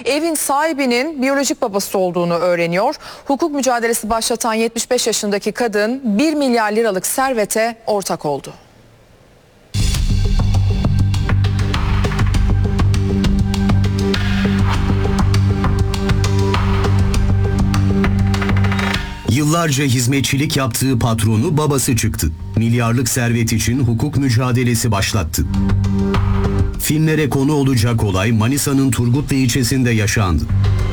evin sahibinin biyolojik babası olduğunu öğreniyor. Hukuk mücadelesi başlatan 75 yaşındaki kadın 1 milyar liralık servete ortak oldu. Yıllarca hizmetçilik yaptığı patronu babası çıktı. Milyarlık servet için hukuk mücadelesi başlattı. Filmlere konu olacak olay Manisa'nın Turgutlu ilçesinde yaşandı.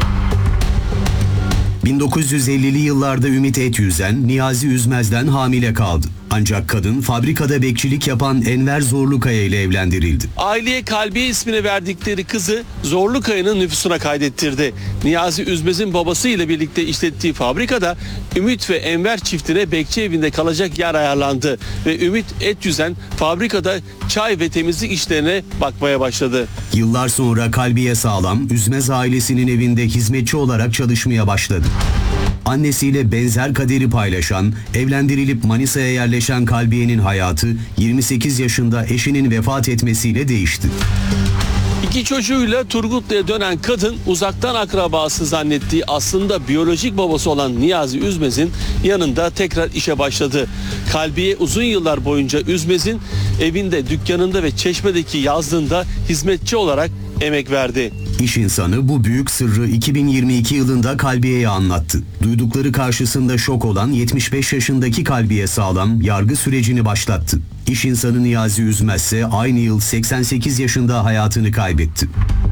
1950'li yıllarda Ümit Etyüzen, Niyazi Üzmez'den hamile kaldı. Ancak kadın fabrikada bekçilik yapan Enver Zorlukaya ile evlendirildi. Aileye Kalbiye ismini verdikleri kızı Zorlukaya'nın nüfusuna kaydettirdi. Niyazi Üzmez'in babası ile birlikte işlettiği fabrikada Ümit ve Enver çiftine bekçi evinde kalacak yer ayarlandı. Ve Ümit Etyüzen fabrikada çay ve temizlik işlerine bakmaya başladı. Yıllar sonra Kalbiye Sağlam, Üzmez ailesinin evinde hizmetçi olarak çalışmaya başladı. Annesiyle benzer kaderi paylaşan, evlendirilip Manisa'ya yerleşen Kalbiye'nin hayatı 28 yaşında eşinin vefat etmesiyle değişti. İki çocuğuyla Turgutlu'ya dönen kadın uzaktan akrabası zannettiği aslında biyolojik babası olan Niyazi Üzmez'in yanında tekrar işe başladı. Kalbiye uzun yıllar boyunca Üzmez'in evinde, dükkanında ve Çeşme'deki yazlığında hizmetçi olarak emek verdi. İş insanı bu büyük sırrı 2022 yılında Kalbiye'ye anlattı. Duydukları karşısında şok olan 75 yaşındaki Kalbiye Sağlam yargı sürecini başlattı. İş insanı Niyazi Üzmez ise aynı yıl 88 yaşında hayatını kaybetti.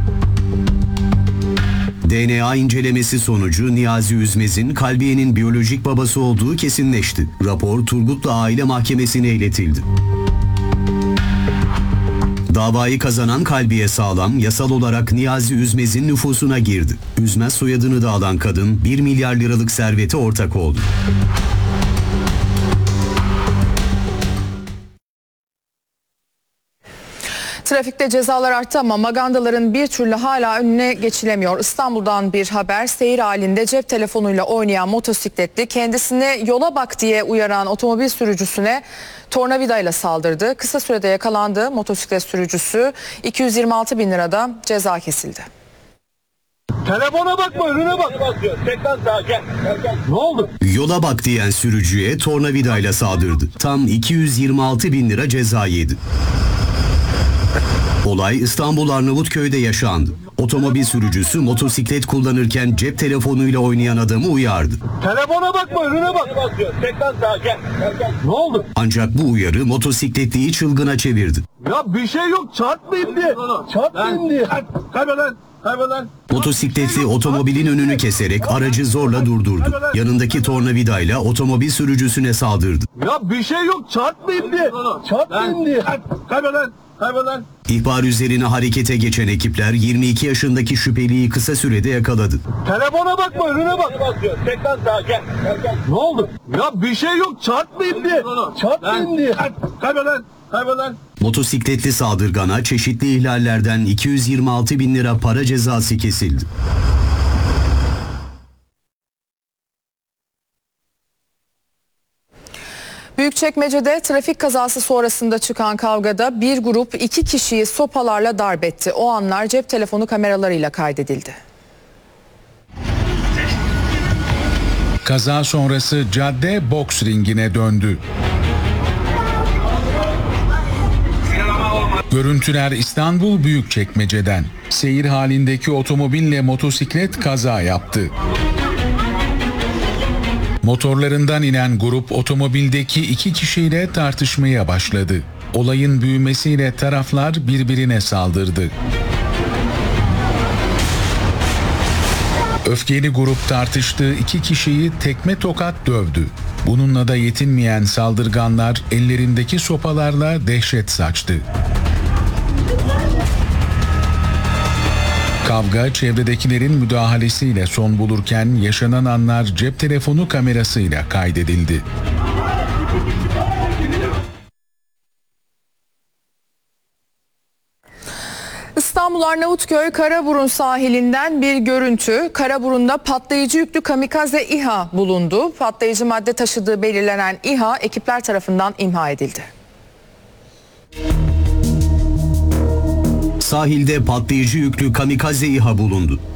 DNA incelemesi sonucu Niyazi Üzmez'in Kalbiye'nin biyolojik babası olduğu kesinleşti. Rapor Turgutlu Aile Mahkemesi'ne iletildi. Davayı kazanan Kalbiye Sağlam yasal olarak Niyazi Üzmez'in nüfusuna girdi. Üzmez soyadını da alan kadın 1 milyar liralık servete ortak oldu. Trafikte cezalar arttı ama magandaların bir türlü hala önüne geçilemiyor. İstanbul'dan bir haber. Seyir halinde cep telefonuyla oynayan motosikletli kendisine yola bak diye uyaran otomobil sürücüsüne tornavidayla saldırdı. Kısa sürede yakalandı. Motosiklet sürücüsü 226 bin lirada ceza kesildi. Telefona bakma, önüne bak. Tekrar sağa gel. Ne oldu? Yola bak diyen sürücüye tornavidayla saldırdı. Tam 226 bin lira ceza yedi. Olay İstanbul Arnavutköy'de yaşandı. Otomobil sürücüsü motosiklet kullanırken cep telefonuyla oynayan adamı uyardı. Telefona bakma, önüne bak. Tekrar sağa gel. Ne oldu? Ancak bu uyarı motosikletliyi çılgına çevirdi. Ya bir şey yok, çarpmayayım diye. Çarpmayayım diye. Kaybeden. Motosikletli otomobilin önünü keserek aracı zorla durdurdu. Yanındaki tornavidayla otomobil sürücüsüne saldırdı. Ya bir şey yok, çarpmayayım diye. Çarpmayayım diye. Kaybeden. İhbar üzerine harekete geçen ekipler 22 yaşındaki şüpheliyi kısa sürede yakaladı. Telefona bakma, önüne bak. Tekrar sağa gel. Ne oldu? Ya bir şey yok, çarpmayayım diye. Çarpmayayım diye. Kaybeden. Motosikletli saldırgana çeşitli ihlallerden 226 bin lira para cezası kesildi. Büyükçekmece'de trafik kazası sonrasında çıkan kavgada bir grup 2 kişiyi sopalarla darp etti. O anlar cep telefonu kameralarıyla kaydedildi. Kaza sonrası cadde boks ringine döndü. Görüntüler İstanbul Büyükçekmece'den. Seyir halindeki otomobille motosiklet kaza yaptı. Motorlarından inen grup otomobildeki 2 kişiyle tartışmaya başladı. Olayın büyümesiyle taraflar birbirine saldırdı. Öfkeli grup tartıştığı 2 kişiyi tekme tokat dövdü. Bununla da yetinmeyen saldırganlar ellerindeki sopalarla dehşet saçtı. Kavga çevredekilerin müdahalesiyle son bulurken yaşanan anlar cep telefonu kamerasıyla kaydedildi. İstanbul Arnavutköy Karaburun sahilinden bir görüntü. Karaburun'da patlayıcı yüklü kamikaze İHA bulundu. Patlayıcı madde taşıdığı belirlenen İHA ekipler tarafından imha edildi. Sahilde patlayıcı yüklü kamikaze İHA bulundu.